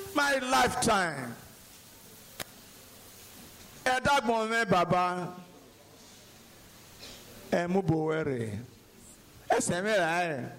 my lifetime. Edagbon baba emubowere esemera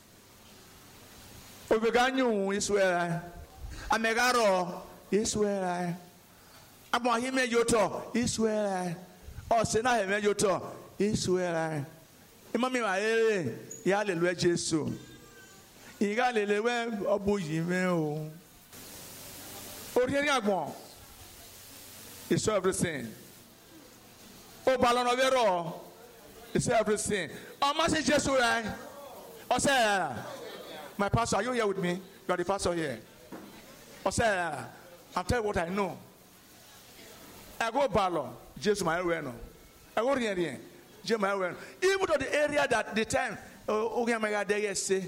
obeganyu iswera amegaro iswera abohime yoto iswera osena heme yoto iswera imami wa ya hallelujah Jesu igalelewe obuyime o orieri agbon it's everything. Oh, Balonovero, it's everything. Oh, Master Jesus, right? Oh, say, my pastor, are you here with me? You are the pastor here. Oh, say, I'm telling you what I know. I go Balo, Jesus, my no. I go here, Jesus, my no. Even to the area that the time, oh, my God, they say,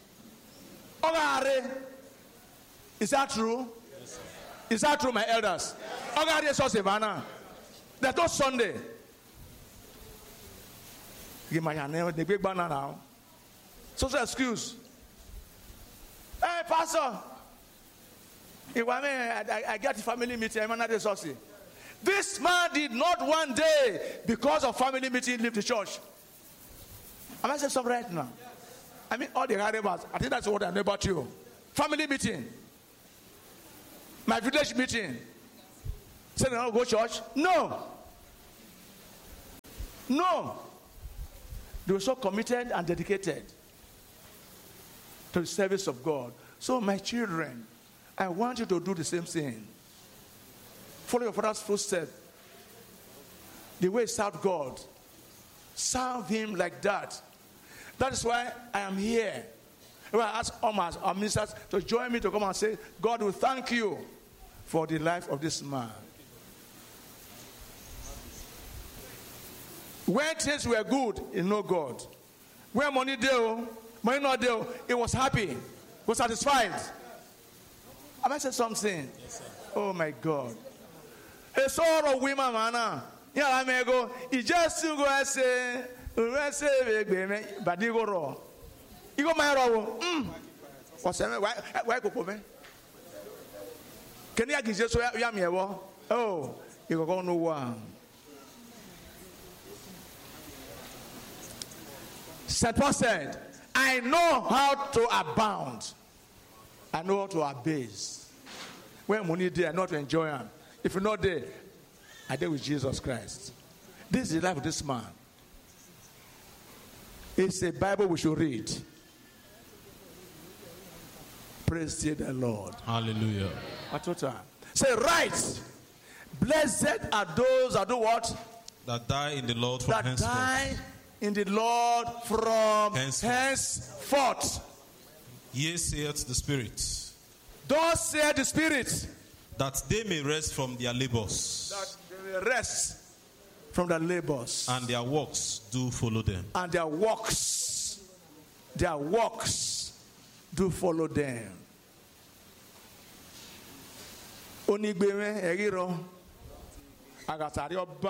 oh, is that true? Is that true, my elders? Okay, so Savannah. There's no Sunday. Give my hand, the big banner now. Social excuse. Hey, Pastor. If I get a family meeting, I'm not a saucy. This man did not one day, because of family meeting, leave the church. Am I saying something right now? I mean, all the arrivals. I think that's what I know about you. Family meeting. My village meeting. Say they don't go to church? No. No. They were so committed and dedicated to the service of God. So my children, I want you to do the same thing. Follow your father's footsteps. The way he served God. Serve him like that. That is why I am here. I ask our ministers to join me to come and say, God will thank you for the life of this man. When things were good, he know God. When money did, money not did, he was happy, was satisfied. Am I saying something? Yes, sir. Oh my God. A sort of women, man. Yeah, I may go. He just to go and say, but you go wrong. You go my wrong. What's that? Why go me? Can you get just oh, you go no one. St. Paul said, I know how to abound. I know how to abase. When money there, not to enjoy them. If you're not there, I did with Jesus Christ. This is the life of this man. It's a Bible we should read. Praise the Lord. Hallelujah. Say, right. Blessed are those that do what? That die in the Lord from henceforth. That die in the Lord from henceforth. Yea, saith the Spirit. Thus saith the Spirit. That they may rest from their labors. That they may rest from their labors. And their works do follow them. And their works do follow them. Onigbe me eriro agatari oba